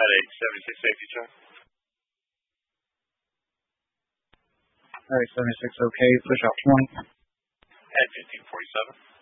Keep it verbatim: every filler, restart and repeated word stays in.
Med eight, seventy-six safety check. All right, seventy-six, okay. Push out twenty. At fifteen forty-seven.